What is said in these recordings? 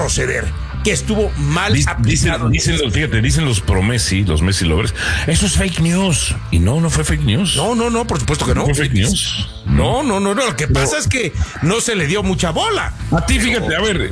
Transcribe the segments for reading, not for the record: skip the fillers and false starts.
proceder, que estuvo mal aplicado. Dicen los Messi lovers, eso es fake news. Y no fue fake news. No, por supuesto que no. ¿No fue fake news? No. Lo que pasa es que no se le dio mucha bola. A ti, fíjate, a ver.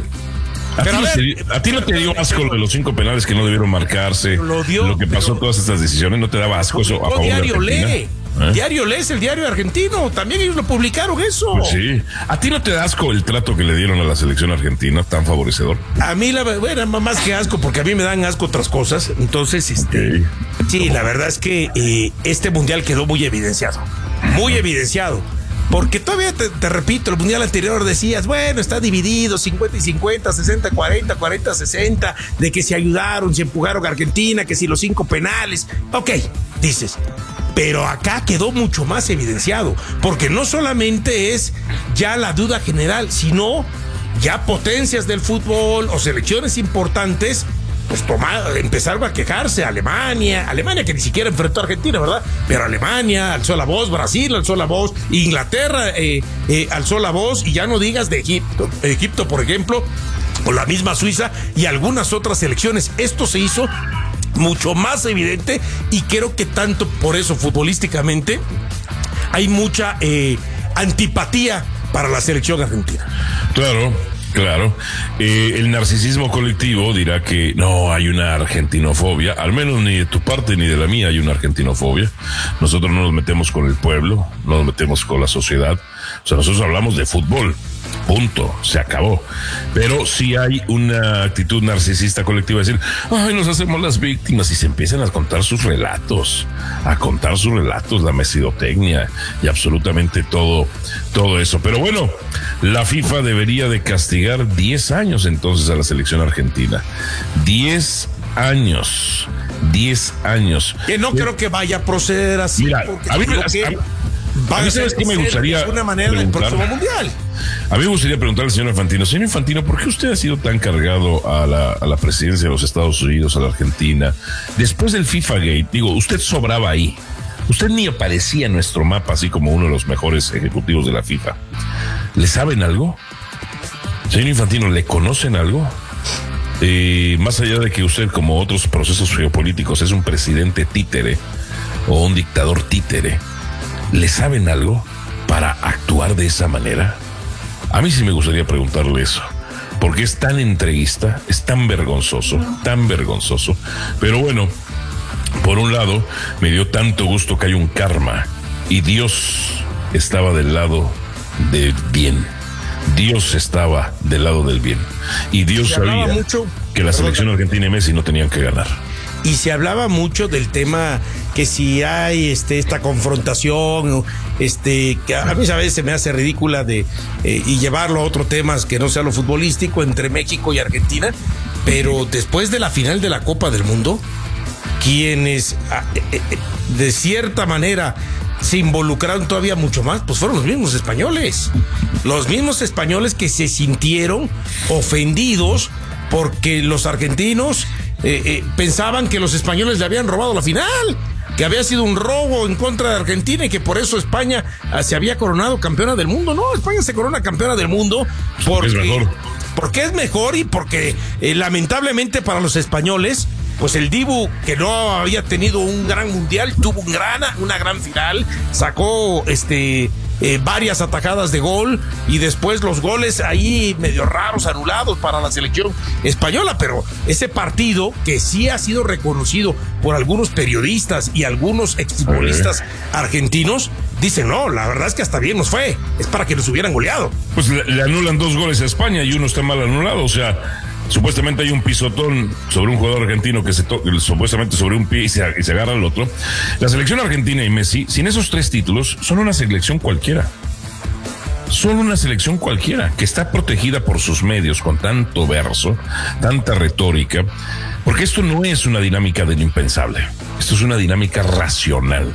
¿A ti no te dio asco lo de los 5 penales que no debieron marcarse? Lo que pasó, todas estas decisiones, ¿no te daba asco eso a favor de Argentina? Diario Lee, el diario argentino, también ellos lo publicaron eso. Pues sí. ¿A ti no te da asco el trato que le dieron a la selección argentina, tan favorecedor? A mí, más que asco, porque a mí me dan asco otras cosas. Entonces, sí, la verdad es que este mundial quedó muy evidenciado. Muy evidenciado. Porque todavía, te repito, el mundial anterior decías, bueno, está dividido 50 y 50, 60, 40, 40, 60, de que se ayudaron, se empujaron a Argentina, que si los 5 penales. Ok, dices. Pero acá quedó mucho más evidenciado, porque no solamente es ya la duda general, sino ya potencias del fútbol o selecciones importantes, pues empezaron a quejarse. Alemania que ni siquiera enfrentó a Argentina, ¿verdad? Pero Alemania alzó la voz, Brasil alzó la voz, Inglaterra alzó la voz, y ya no digas de Egipto, por ejemplo, o la misma Suiza y algunas otras selecciones. Esto se hizo mucho más evidente, y creo que tanto por eso futbolísticamente hay mucha antipatía para la selección argentina. Claro. El narcisismo colectivo dirá que no hay una argentinofobia, al menos ni de tu parte ni de la mía hay una argentinofobia. Nosotros no nos metemos con el pueblo, no nos metemos con la sociedad. O sea, nosotros hablamos de fútbol. Punto, se acabó. Pero sí hay una actitud narcisista colectiva de decir, ay, nos hacemos las víctimas, y se empiezan a contar sus relatos, la mesidotecnia y absolutamente todo eso. Pero bueno, la FIFA debería de castigar 10 años entonces a la selección argentina. 10 años. Que no creo que vaya a proceder así. Mira, a mí ¿sabes qué me gustaría de alguna manera del próximo mundial? A mí me gustaría preguntarle al señor Infantino. Señor Infantino, ¿por qué usted ha sido tan cargado a la presidencia de los Estados Unidos, a la Argentina? Después del FIFA Gate, usted sobraba ahí. Usted ni aparecía en nuestro mapa así como uno de los mejores ejecutivos de la FIFA. ¿Le saben algo? Señor Infantino, ¿le conocen algo? Más allá de que usted, como otros procesos geopolíticos, es un presidente títere o un dictador títere, ¿le saben algo para actuar de esa manera? A mí sí me gustaría preguntarle eso, porque es tan entreguista, es tan vergonzoso. Pero bueno, por un lado, me dio tanto gusto que hay un karma, y Dios estaba del lado del bien. Dios estaba del lado del bien. Y Dios sabía que la selección argentina y Messi no tenían que ganar. Y se hablaba mucho del tema que si hay esta confrontación, que a mí a veces se me hace ridícula y llevarlo a otros temas que no sea lo futbolístico entre México y Argentina, pero después de la final de la Copa del Mundo, quienes de cierta manera se involucraron todavía mucho más, pues fueron los mismos españoles que se sintieron ofendidos porque los argentinos pensaban que los españoles le habían robado la final, que había sido un robo en contra de Argentina y que por eso España se había coronado campeona del mundo. No, España se corona campeona del mundo porque es mejor y porque lamentablemente para los españoles, pues el Dibu, que no había tenido un gran mundial, tuvo una gran final, sacó varias atajadas de gol, y después los goles ahí medio raros, anulados para la selección española. Pero ese partido, que sí ha sido reconocido por algunos periodistas y algunos exfutbolistas argentinos, dicen, no, la verdad es que hasta bien nos fue, es para que nos hubieran goleado. Pues le anulan 2 goles a España y uno está mal anulado. O sea, supuestamente hay un pisotón sobre un jugador argentino que supuestamente sobre un pie y se agarra al otro. La selección argentina y Messi, sin esos 3 títulos, son una selección cualquiera. Son una selección cualquiera que está protegida por sus medios con tanto verso, tanta retórica, porque esto no es una dinámica de lo impensable. Esto es una dinámica racional.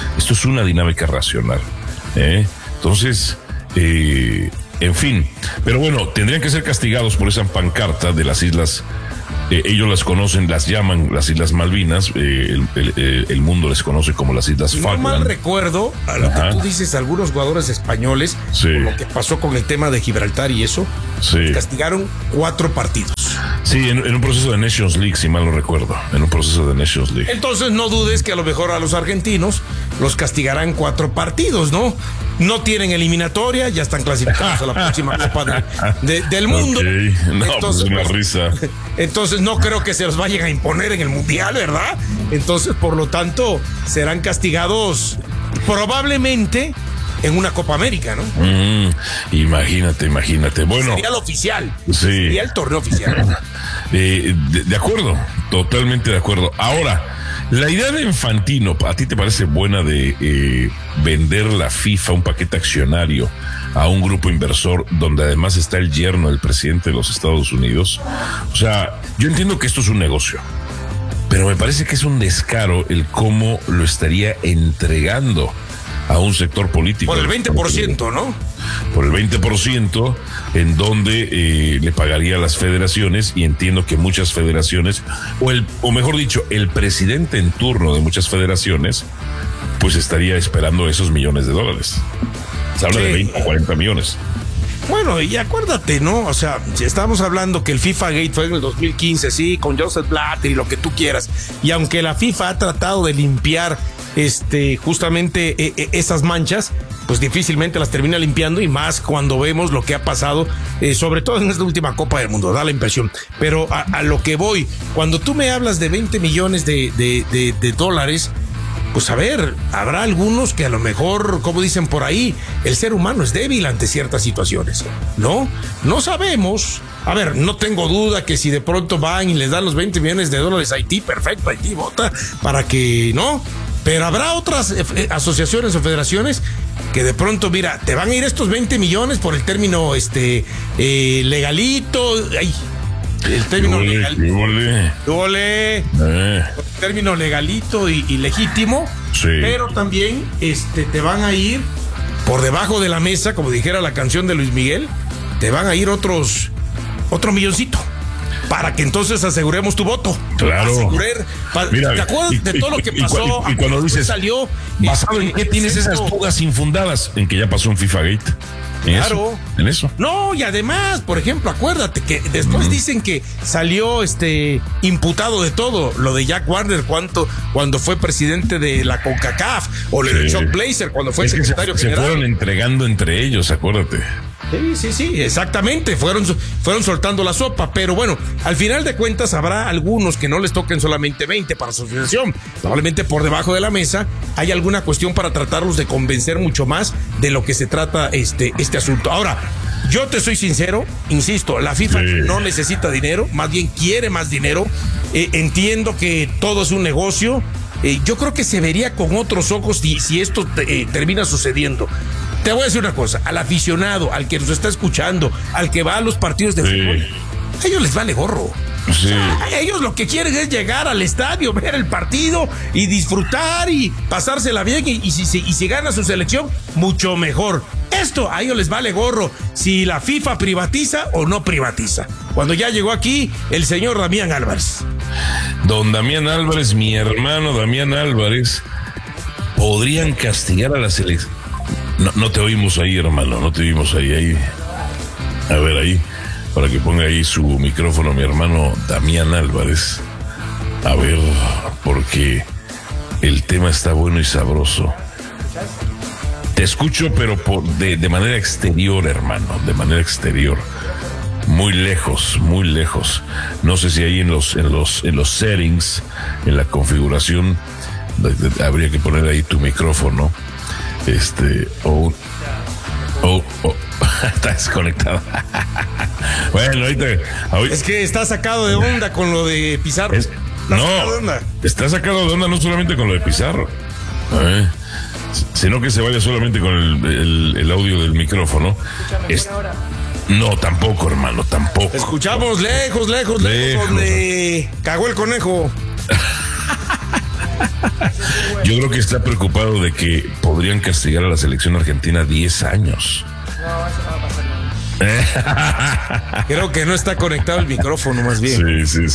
Entonces, en fin, pero bueno, tendrían que ser castigados por esa pancarta de las islas. Ellos las conocen, las llaman las Islas Malvinas, el mundo les conoce como las Islas Falkland. No mal recuerdo, a lo que tú dices, algunos jugadores españoles, sí, por lo que pasó con el tema de Gibraltar y eso, sí, castigaron 4 partidos. Sí, en un proceso de Nations League, si mal no recuerdo. En un proceso de Nations League. Entonces no dudes que a lo mejor a los argentinos los castigarán 4 partidos, ¿no? No tienen eliminatoria, ya están clasificados a la próxima Copa del Mundo. Okay. No, entonces, pues una risa. Entonces no creo que se los vayan a imponer en el Mundial, ¿verdad? Entonces, por lo tanto, serán castigados probablemente en una Copa América, ¿no? Imagínate. Bueno. Sería el oficial. Sí. Sería el torneo oficial. De acuerdo, totalmente de acuerdo. Ahora, la idea de Infantino, ¿a ti te parece buena de vender la FIFA, un paquete accionario, a un grupo inversor donde además está el yerno del presidente de los Estados Unidos? O sea, yo entiendo que esto es un negocio, pero me parece que es un descaro el cómo lo estaría entregando a un sector político. Por el 20%, ¿no? Por el 20%, en donde le pagaría a las federaciones, y entiendo que muchas federaciones, o mejor dicho, el presidente en turno de muchas federaciones, pues estaría esperando esos millones de dólares. Se habla de 20 o 40 millones. Bueno, y acuérdate, ¿no? O sea, si estamos hablando que el FIFA Gate fue en el 2015, sí, con Joseph Blatter y lo que tú quieras, y aunque la FIFA ha tratado de limpiar justamente esas manchas, pues difícilmente las termina limpiando, y más cuando vemos lo que ha pasado, sobre todo en esta última Copa del Mundo, da la impresión. Pero a lo que voy, cuando tú me hablas de 20 millones de dólares, pues a ver, habrá algunos que a lo mejor, como dicen por ahí, el ser humano es débil ante ciertas situaciones, ¿no? No sabemos. A ver, no tengo duda que si de pronto van y les dan los 20 millones de dólares a Haití, perfecto, Haití vota para que, ¿no? Pero habrá otras asociaciones o federaciones que de pronto, mira, te van a ir estos 20 millones por el término legalito. Ay, el término legal. El término legalito y legítimo. Sí. Pero también te van a ir por debajo de la mesa, como dijera la canción de Luis Miguel, te van a ir otro milloncito, para que entonces aseguremos tu voto. Claro. Mira, ¿te acuerdas de todo lo que pasó? Y cuando dices, salió, ¿basado en qué tienes esas fugas infundadas? En que ya pasó un FIFA Gate. Claro. En eso. No, y además, por ejemplo, acuérdate que después dicen que salió imputado de todo, lo de Jack Warner cuando fue presidente de la CONCACAF, o lo de Chuck Blazer cuando fue secretario general. Se fueron entregando entre ellos, acuérdate. Sí, exactamente, fueron soltando la sopa, pero bueno, al final de cuentas habrá algunos que no les toquen solamente 20 para su asociación, probablemente por debajo de la mesa hay alguna cuestión para tratarlos de convencer mucho más de lo que se trata este asunto. Ahora, yo te soy sincero, insisto, la FIFA no necesita dinero, más bien quiere más dinero, entiendo que todo es un negocio, yo creo que se vería con otros ojos si esto termina sucediendo. Te voy a decir una cosa, al aficionado, al que nos está escuchando, al que va a los partidos de fútbol, a ellos les vale gorro. Sí. O sea, ellos lo que quieren es llegar al estadio, ver el partido y disfrutar y pasársela bien, y si gana su selección, mucho mejor. Esto a ellos les vale gorro si la FIFA privatiza o no privatiza. Cuando ya llegó aquí el señor Damián Álvarez. Don Damián Álvarez, mi hermano Damián Álvarez, podrían castigar a la selección. No te oímos ahí, hermano, no te oímos ahí. A ver, ahí, para que ponga ahí su micrófono mi hermano Damián Álvarez. A ver, porque el tema está bueno y sabroso. Te escucho, pero de manera exterior, hermano, de manera exterior. Muy lejos. No sé si ahí en los settings, en la configuración, habría que poner ahí tu micrófono. Está desconectado. Bueno, ahorita. Es que está sacado de onda con lo de Pizarro. Está sacado de onda no solamente con lo de Pizarro, sino que se vaya solamente con el audio del micrófono. No, tampoco, hermano, tampoco. Escuchamos lejos, donde cagó el conejo. Yo creo que está preocupado de que podrían castigar a la selección argentina 10 años. Creo que no está conectado el micrófono, más bien. Sí.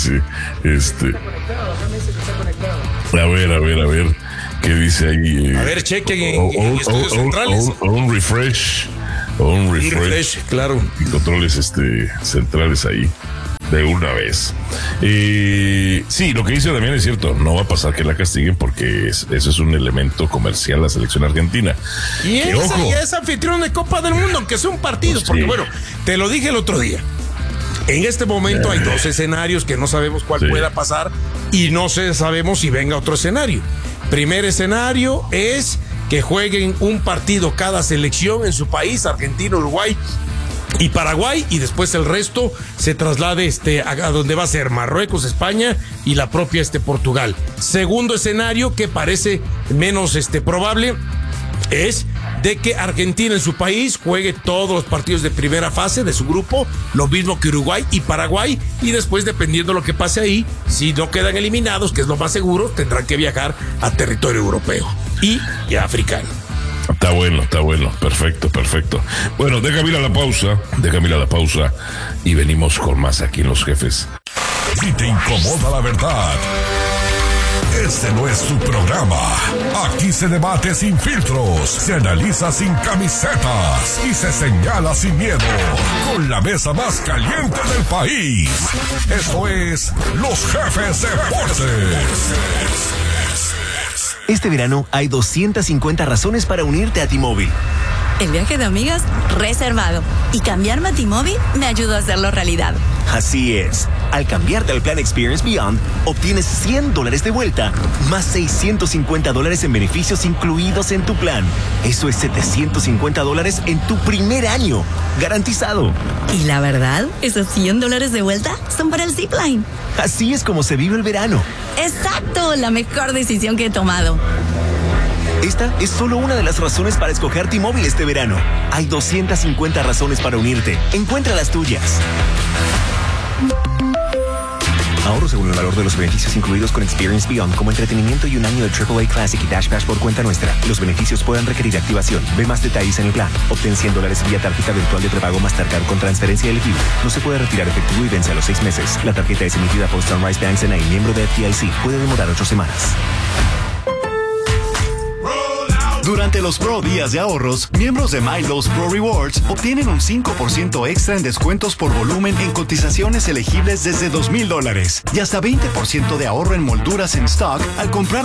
A ver. ¿Qué dice ahí? A ver, chequen en estudios centrales. Un refresh. Claro. Y controles centrales ahí. De una vez. Sí, lo que dice Damián es cierto. No va a pasar que la castiguen porque eso es un elemento comercial la selección argentina. Y es anfitrión de Copa del Mundo, aunque sea un partido. Pues porque bueno, te lo dije el otro día. En este momento hay dos escenarios que no sabemos cuál pueda pasar y no sabemos si venga otro escenario. Primer escenario es que jueguen un partido cada selección en su país, Argentina, Uruguay y Paraguay, y después el resto se traslade a donde va a ser Marruecos, España y la propia Portugal. Segundo escenario, que parece menos probable, es de que Argentina en su país juegue todos los partidos de primera fase de su grupo, lo mismo que Uruguay y Paraguay, y después, dependiendo de lo que pase ahí, si no quedan eliminados, que es lo más seguro, tendrán que viajar a territorio europeo y africano. Está bueno, perfecto. Bueno, déjame ir a la pausa y venimos con más aquí en Los Jefes. Si te incomoda la verdad, este no es tu programa. Aquí se debate sin filtros, se analiza sin camisetas y se señala sin miedo. Con la mesa más caliente del país. Esto es Los Jefes Deportes. Este verano hay 250 razones para unirte a T-Mobile. El viaje de amigas, reservado. Y cambiarme a T-Mobile me ayudó a hacerlo realidad. Así es. Al cambiarte al plan Experience Beyond, obtienes $100 de vuelta, más $650 en beneficios incluidos en tu plan. Eso es $750 en tu primer año. Garantizado. Y la verdad, esos $100 de vuelta son para el zipline. Así es como se vive el verano. ¡Exacto! La mejor decisión que he tomado. Esta es solo una de las razones para escoger T-Mobile este verano. Hay 250 razones para unirte. Encuentra las tuyas. Ahorro según el valor de los beneficios incluidos con Experience Beyond, como entretenimiento y un año de AAA Classic y Dash Pass por cuenta nuestra. Los beneficios pueden requerir activación. Ve más detalles en el plan. Obtén $100 vía tarjeta virtual de prepago Mastercard con transferencia elegible. No se puede retirar efectivo y vence a los 6 meses. La tarjeta es emitida por Sunrise Banks N.A., miembro de FDIC. Puede demorar 8 semanas. Durante los Pro Días de Ahorros, miembros de MyLowe's Pro Rewards obtienen un 5% extra en descuentos por volumen en cotizaciones elegibles desde $2,000 y hasta 20% de ahorro en molduras en stock al comprar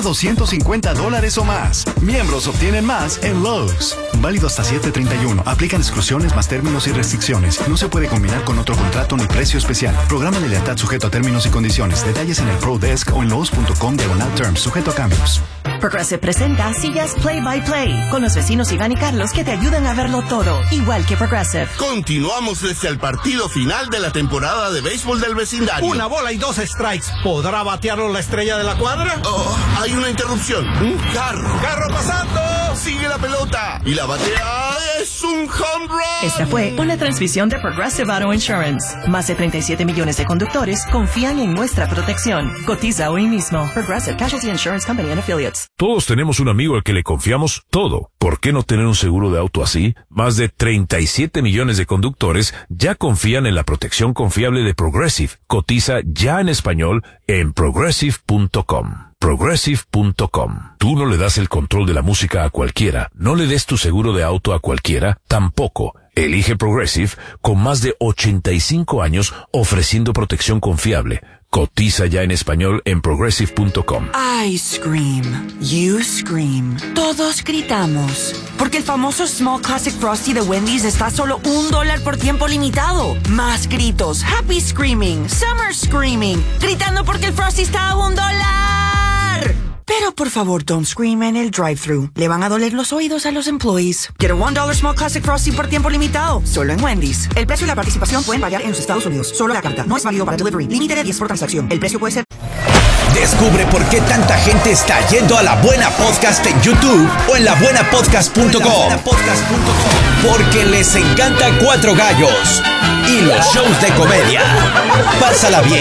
$250 o más. Miembros obtienen más en Lowe's. Válido hasta 7/31. Aplican exclusiones más términos y restricciones. No se puede combinar con otro contrato ni precio especial. Programa de lealtad sujeto a términos y condiciones. Detalles en el Pro Desk o en lowes.com/terms. Sujeto a cambios. Progressive presenta sillas Play by Play con los vecinos Iván y Carlos que te ayudan a verlo todo, igual que Progressive. Continuamos desde el partido final de la temporada de béisbol del vecindario. Una bola y 2 strikes. ¿Podrá batearlo la estrella de la cuadra? Oh, hay una interrupción. Un carro. ¡Carro pasando! Sigue la pelota. Y la batea es un home run. Esta fue una transmisión de Progressive Auto Insurance. Más de 37 millones de conductores confían en nuestra protección. Cotiza hoy mismo. Progressive Casualty Insurance Company and Affiliates. Todos tenemos un amigo al que le confiamos todo. ¿Por qué no tener un seguro de auto así? Más de 37 millones de conductores ya confían en la protección confiable de Progressive. Cotiza ya en español en progressive.com. Progressive.com. Tú no le das el control de la música a cualquiera. No le des tu seguro de auto a cualquiera. Tampoco. Elige Progressive con más de 85 años ofreciendo protección confiable. Cotiza ya en español en progressive.com. I scream. You scream. Todos gritamos. Porque el famoso Small Classic Frosty de Wendy's está a solo $1 por tiempo limitado. Más gritos. Happy screaming. Summer screaming. Gritando porque el Frosty está a $1. Pero por favor, don't scream en el drive-thru. Le van a doler los oídos a los employees. Get a $1 Small Classic Frosty por tiempo limitado. Solo en Wendy's. El precio y la participación pueden variar en los Estados Unidos. Solo la carta. No es válido para delivery. Límite de 10 por transacción. El precio puede ser... Descubre por qué tanta gente está yendo a La Buena Podcast en YouTube o en labuenapodcast.com. Porque les encanta Cuatro Gallos y los shows de comedia. Pásala bien,